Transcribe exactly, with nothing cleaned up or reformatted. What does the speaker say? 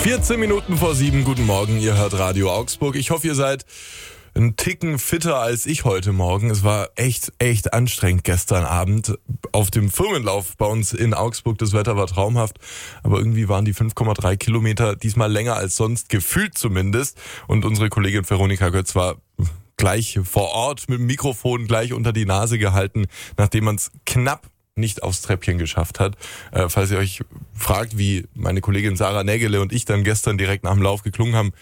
vierzehn Minuten vor sieben, guten Morgen, ihr hört Radio Augsburg. Ich hoffe, ihr seid einen Ticken fitter als ich heute Morgen. Es war echt, echt anstrengend gestern Abend auf dem Firmenlauf bei uns in Augsburg. Das Wetter war traumhaft, aber irgendwie waren die fünf Komma drei Kilometer diesmal länger als sonst, gefühlt zumindest. Und unsere Kollegin Veronika Götz war gleich vor Ort mit dem Mikrofon gleich unter die Nase gehalten, nachdem man es knapp nicht aufs Treppchen geschafft hat. Äh, falls ihr euch fragt, wie meine Kollegin Sarah Nägele und ich dann gestern direkt nach dem Lauf geklungen haben,